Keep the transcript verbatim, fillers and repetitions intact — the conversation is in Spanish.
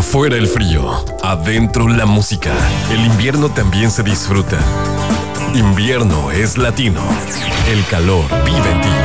Afuera el frío, adentro la música. El invierno también se disfruta. Invierno es latino. El calor vive en ti.